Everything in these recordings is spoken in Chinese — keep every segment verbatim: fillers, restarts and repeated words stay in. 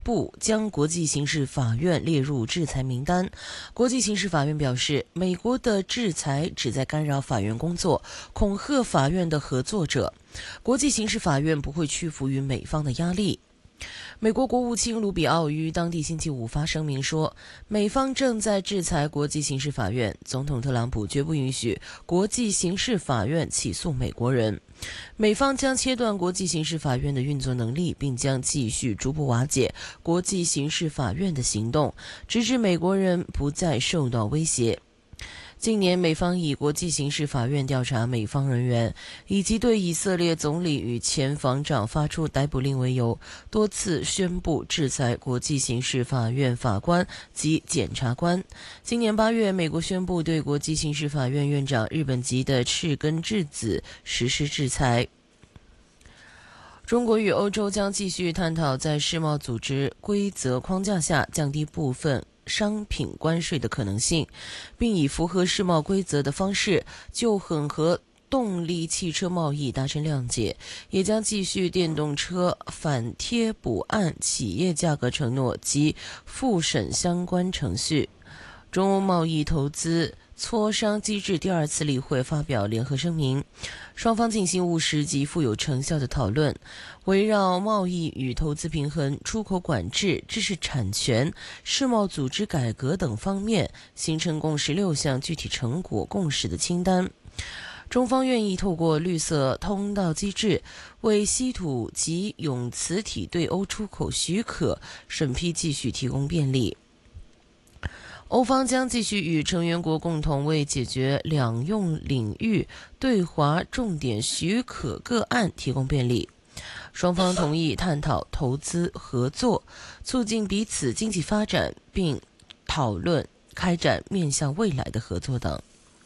部将国际刑事法院列入制裁名单。国际刑事法院表示，美国的制裁旨在干扰法院工作，恐吓法院的合作者。国际刑事法院不会屈服于美方的压力。美国国务卿卢比奥于当地星期五发声明说，美方正在制裁国际刑事法院，总统特朗普绝不允许国际刑事法院起诉美国人。美方将切断国际刑事法院的运作能力，并将继续逐步瓦解国际刑事法院的行动，直至美国人不再受到威胁。近年，美方以国际刑事法院调查美方人员，以及对以色列总理与前防长发出逮捕令为由，多次宣布制裁国际刑事法院法官及检察官。今年八月，美国宣布对国际刑事法院院长日本籍的赤根智子实施制裁。中国与欧洲将继续探讨在世贸组织规则框架下降低部分商品关税的可能性，并以符合世贸规则的方式就混合动力汽车贸易达成谅解，也将继续电动车反贴补按企业价格承诺及复审相关程序。中欧贸易投资磋商机制第二次例会发表联合声明，双方进行务实及富有成效的讨论，围绕贸易与投资平衡、出口管制、知识产权、世贸组织改革等方面形成共十六项具体成果共识的清单。中方愿意透过绿色通道机制，为稀土及永磁体对欧出口许可审批继续提供便利。欧方将继续与成员国共同为解决两用领域对华重点许可个案提供便利。双方同意探讨投资合作，促进彼此经济发展，并讨论开展面向未来的合作等。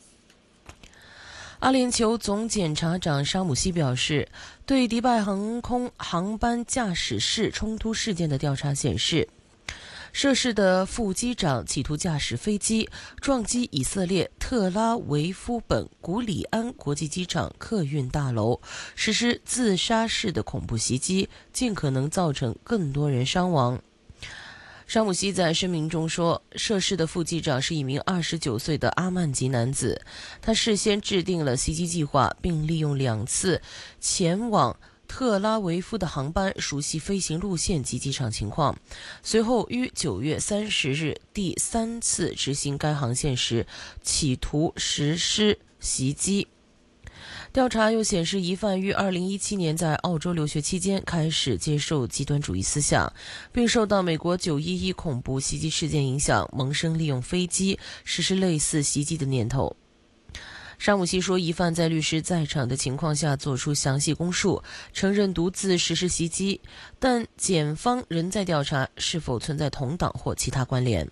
阿联酋总检察长沙姆西表示，对迪拜航空航班驾驶室冲突事件的调查显示，涉事的副机长企图驾驶飞机撞击以色列特拉维夫本古里安国际机场客运大楼，实施自杀式的恐怖袭击，尽可能造成更多人伤亡。沙姆西在声明中说，涉事的副机长是一名二十九岁的阿曼籍男子，他事先制定了袭击计划，并利用两次前往特拉维夫的航班熟悉飞行路线及机场情况，随后于九月三十日第三次执行该航线时企图实施袭击。调查又显示，疑犯于二零一七年在澳洲留学期间开始接受极端主义思想，并受到美国九一一恐怖袭击事件影响，萌生利用飞机实施类似袭击的念头。沙姆西说，疑犯在律师在场的情况下做出详细供述，承认独自实施袭击，但检方仍在调查是否存在同党或其他关联。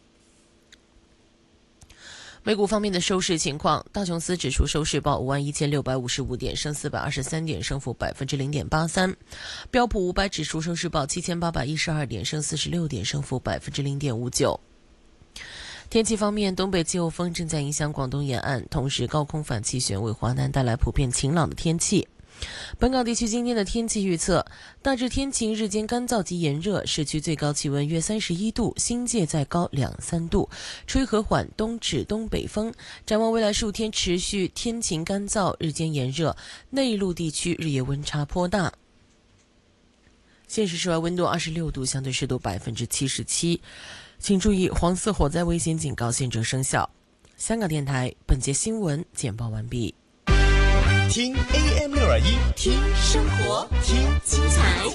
美股方面的收市情况，道琼斯指数收市报五万一千六百五十五点，升四百二十三点，升幅百分之零点八三。标普五百指数收市报七千八百一十二点，升四十六点，升幅百分之零点五九。天气方面，东北季候风正在影响广东沿岸，同时高空反气旋为华南带来普遍晴朗的天气。本港地区今天的天气预测，大致天晴，日间干燥及炎热，市区最高气温约三十一度，新界再高两三度，吹和缓东至东北风。展望未来数天持续天晴干燥，日间炎热，内陆地区日夜温差颇大。现时室外温度二十六度，相对湿度百分之七十七。请注意，黄色火灾危险警告现正生效。香港电台本节新闻简报完毕。 听 A M 六二一， 听生活， 听精彩，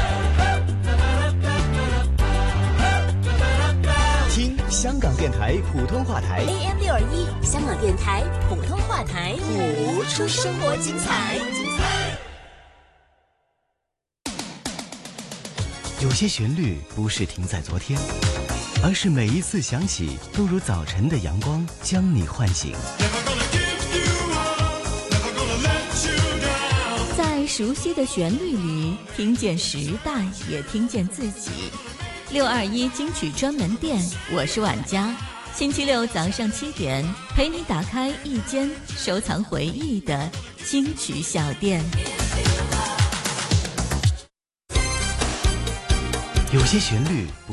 听香港电台普通话台 A M 六二一，香港电台普通话台， 谱出生活精彩。 有些旋律不是停在昨天，而是每一次响起，都如早晨的阳光将你唤醒。 在熟悉的旋律里，听见时代，也听见自己。六二一金曲专门店，我是婉佳。星期六早上七点，陪你打开一间收藏回忆的金曲小店。 有些旋律不